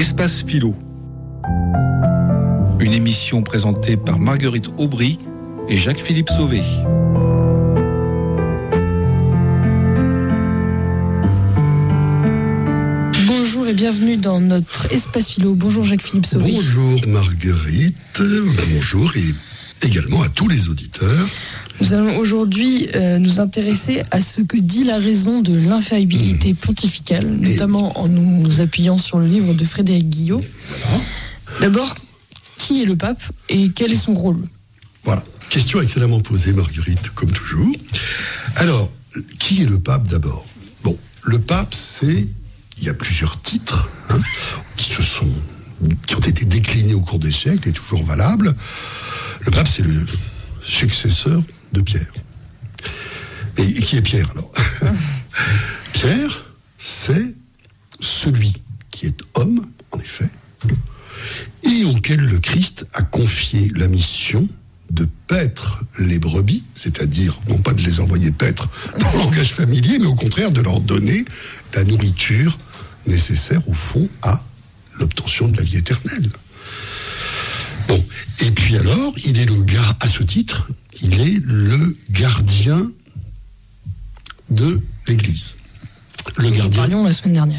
Espace Philo. Une émission présentée par Marguerite Aubry et Jacques-Philippe Sauvé. Bonjour et bienvenue dans notre Espace Philo. Bonjour Jacques-Philippe Sauvé. Bonjour Marguerite, bonjour et également à tous les auditeurs. Nous allons aujourd'hui nous intéresser à ce que dit la raison de l'infaillibilité pontificale, notamment en nous appuyant sur le livre de Frédéric Guillot. Voilà. D'abord, qui est le pape et quel est son rôle ? Voilà, question excellemment posée Marguerite, comme toujours. Alors, qui est le pape d'abord ? Bon, le pape il y a plusieurs titres qui ont été déclinés au cours des siècles et toujours valables. Le pape, c'est le successeur de Pierre. Et qui est Pierre alors ? Pierre, c'est celui qui est homme, en effet, et auquel le Christ a confié la mission de paître les brebis, c'est-à-dire non pas de les envoyer paître dans le langage familier, mais au contraire de leur donner la nourriture nécessaire au fond à l'obtention de la vie éternelle. Bon, et puis alors, à ce titre, il est le gardien de l'Église. Nous parlions la semaine dernière.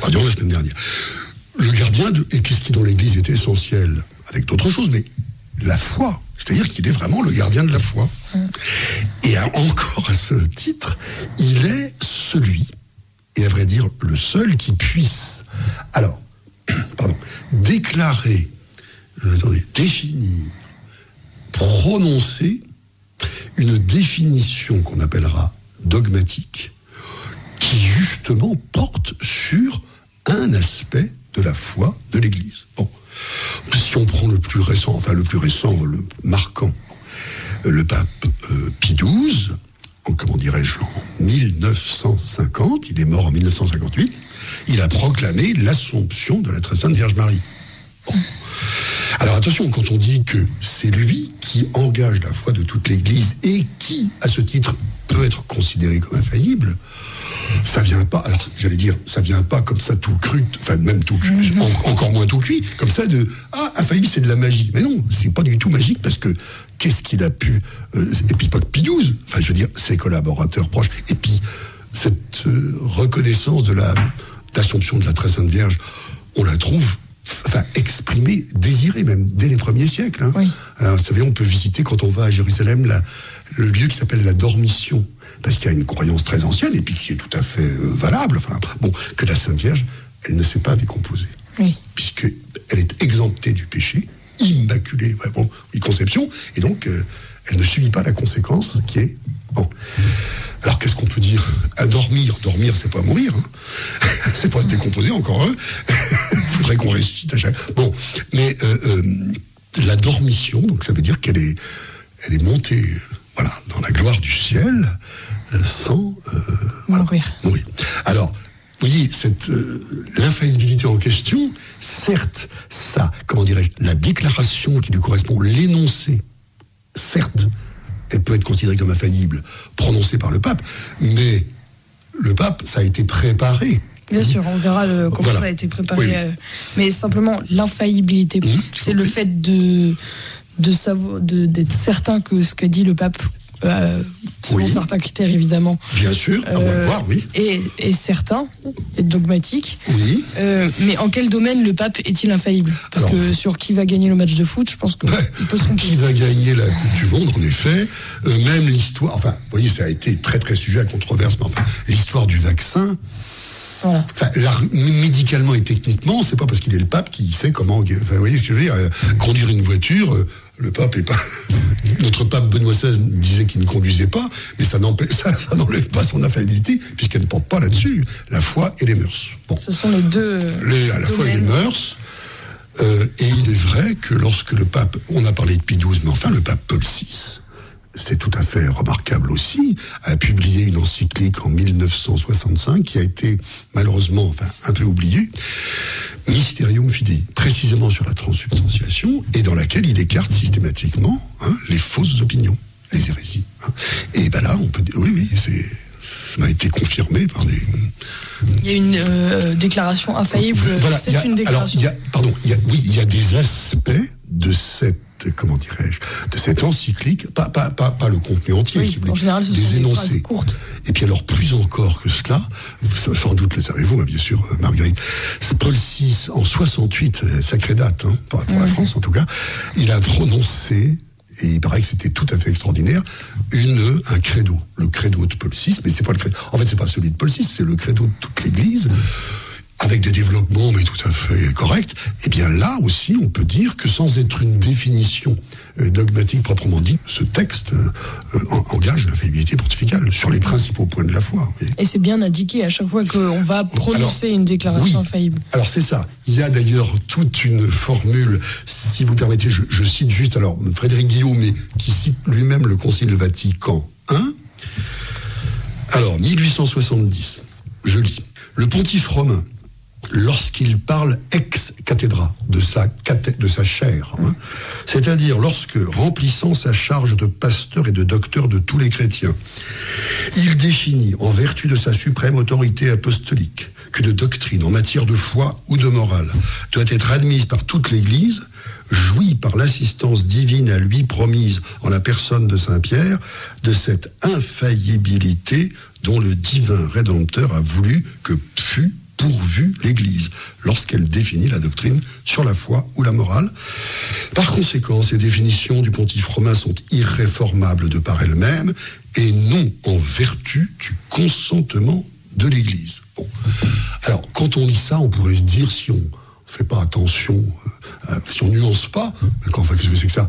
Le gardien et qu'est-ce qui dans l'Église est essentiel, avec d'autres choses, mais la foi. C'est-à-dire qu'il est vraiment le gardien de la foi. Et encore à ce titre, il est celui, et à vrai dire le seul qui puisse, déclarer, définir, prononcer une définition qu'on appellera dogmatique, qui justement porte sur un aspect de la foi de l'Église. Bon. Si on prend le plus récent, le marquant, le pape Pie XII, en 1950, il est mort en 1958, il a proclamé l'Assomption de la Très Sainte Vierge Marie. Bon. Alors attention, quand on dit que c'est lui qui engage la foi de toute l'Église et qui, à ce titre, peut être considéré comme infaillible, ça vient pas comme ça tout cru, enfin même tout cuit, encore moins tout cuit, comme ça infaillible c'est de la magie. Mais non, c'est pas du tout magique parce que qu'est-ce qu'il a pu, et puis pas que Pie XII, ses collaborateurs proches, et puis cette reconnaissance de l'Assomption de la Très Sainte Vierge, on la trouve exprimée, désirée même dès les premiers siècles. Oui. Alors, vous savez, on peut visiter quand on va à Jérusalem le lieu qui s'appelle la Dormition, parce qu'il y a une croyance très ancienne et puis qui est tout à fait valable. Que la Sainte Vierge, elle ne s'est pas décomposée, puisqu'elle est exemptée du péché, immaculée, conception, et donc elle ne subit pas la conséquence qui est bon. Alors qu'est-ce qu'on peut dire ? À dormir, c'est pas mourir, c'est pas se décomposer encore. Il faudrait qu'on récite à chaque. Bon, mais la dormition, donc ça veut dire qu'elle est montée, dans la gloire du ciel, sans mourir. Alors, vous voyez, l'infaillibilité en question, certes, la déclaration qui lui correspond, l'énoncé, certes, elle peut être considérée comme infaillible, prononcée par le pape, mais le pape, ça a été préparé. Bien sûr, on verra comment ça a été préparé. Oui. Mais simplement, l'infaillibilité, c'est le fait d'être certain que ce qu'a dit le pape, selon certains critères évidemment. Bien sûr, on va le voir, oui. Et certain, et dogmatique. Oui. Mais en quel domaine le pape est-il infaillible ? Parce que sur qui va gagner le match de foot, je pense qu'il peut se tromper. Qui va gagner la Coupe du Monde, en effet. Même l'histoire, vous voyez, ça a été très très sujet à controverse, mais l'histoire du vaccin. Voilà. Médicalement et techniquement, c'est pas parce qu'il est le pape qu'il sait comment. Vous voyez ce que je veux dire ? Conduire une voiture, le pape est pas. Notre pape Benoît XVI disait qu'il ne conduisait pas, mais ça n'enlève pas son infaillibilité, puisqu'elle ne porte pas là-dessus la foi et les mœurs. Bon. Ce sont les deux. La foi et les mœurs. Et il est vrai que lorsque le pape, on a parlé de Pie XII, mais enfin le pape Paul VI, c'est tout à fait remarquable aussi, a publié une encyclique en 1965 qui a été malheureusement un peu oubliée, Mysterium Fidei, précisément sur la transsubstantiation, et dans laquelle il écarte systématiquement les fausses opinions, les hérésies. Et là, on peut dire, oui, Ça a été confirmé par des... Il y a une déclaration infaillible. Voilà, c'est une déclaration. Il y a des aspects de cette, comment dirais-je, de cette encyclique, pas le contenu entier, Oui, si vous voulez, en général, ce des sont des énoncés phrases courtes. Et puis alors, plus encore que cela, sans doute le savez-vous, bien sûr, Marguerite, Paul VI, en 68, sacrée date, pour la France en tout cas, il a prononcé, et il paraît que c'était tout à fait extraordinaire, un credo. Le credo de Paul VI, mais c'est pas le credo. En fait, c'est pas celui de Paul VI, c'est le credo de toute l'Église, avec des développements, mais tout à fait corrects. Et bien là aussi, on peut dire que sans être une définition dogmatique proprement dite, ce texte engage l'infaillibilité pontificale sur les principaux points de la foi. Et c'est bien indiqué à chaque fois qu'on va prononcer une déclaration infaillible. Alors c'est ça. Il y a d'ailleurs toute une formule, si vous permettez, je cite juste, alors Frédéric Guillaume, mais qui cite lui-même le Concile Vatican I. Alors, 1870, je lis. Le pontife romain, lorsqu'il parle ex cathedra, de sa chaire, c'est-à-dire lorsque, remplissant sa charge de pasteur et de docteur de tous les chrétiens, il définit, en vertu de sa suprême autorité apostolique, qu'une doctrine en matière de foi ou de morale doit être admise par toute l'Église, jouit par l'assistance divine à lui promise en la personne de Saint-Pierre, de cette infaillibilité dont le divin Rédempteur a voulu que fût pourvue l'Église, lorsqu'elle définit la doctrine sur la foi ou la morale. Par conséquent, ces définitions du pontife romain sont irréformables de par elles-mêmes et non en vertu du consentement de l'Église. Bon. Alors, quand on lit ça, on pourrait se dire, si on fait pas attention, si on nuance pas, mais enfin, qu'est-ce que c'est que ça ?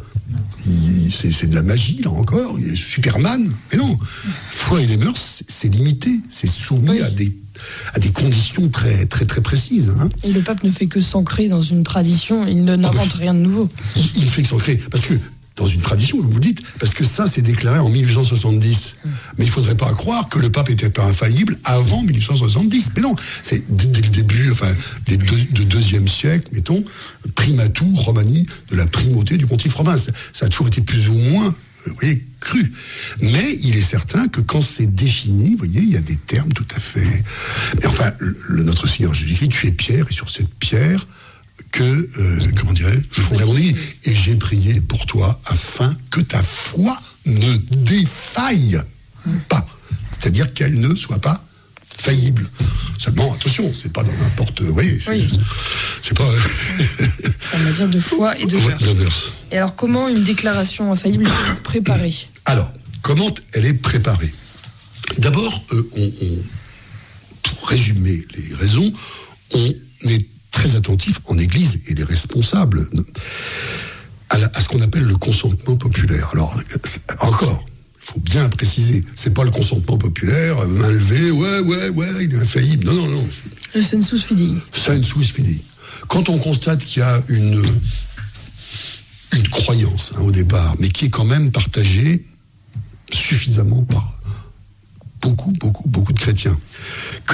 C'est de la magie, là encore, il est Superman. Mais non, foi et les mœurs, c'est limité, c'est soumis à des conditions très, très, très précises. Et le pape ne fait que s'ancrer dans une tradition, il n'invente rien de nouveau. Il ne fait que s'ancrer, parce que dans une tradition, comme vous dites, parce que ça, c'est déclaré en 1870. Mais il ne faudrait pas croire que le pape n'était pas infaillible avant 1870. Mais non, c'est dès le début, du deuxième siècle, mettons, primatur romani, de la primauté du pontife romain. Ça a toujours été plus ou moins, cru. Mais il est certain que quand c'est défini, vous voyez, il y a des termes tout à fait... Et enfin, notre Seigneur Jésus-Christ, tu es Pierre, et sur cette pierre... comment dirais-je, je fonderai mon église. Et j'ai prié pour toi afin que ta foi ne défaille pas. C'est-à-dire qu'elle ne soit pas faillible. Seulement, attention, c'est pas dans n'importe... Oui. C'est pas... C'est en matière de foi et de mœurs. Et alors, comment une déclaration infaillible est préparée ? Alors, comment elle est préparée ? D'abord, pour résumer les raisons, on est très attentif en Église et les responsables à ce qu'on appelle le consentement populaire. Alors, encore, il faut bien préciser, c'est pas le consentement populaire, main levée, ouais, il est infaillible. Non. Le sensus fidei. Sensus fidei. Quand on constate qu'il y a une croyance au départ, mais qui est quand même partagée suffisamment par beaucoup de chrétiens,